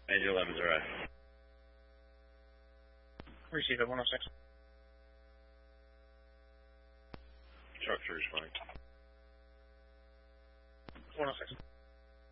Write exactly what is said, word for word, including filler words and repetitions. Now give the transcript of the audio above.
Angel eleven zero. Receive it, one oh six. Truck three is fine. one oh six.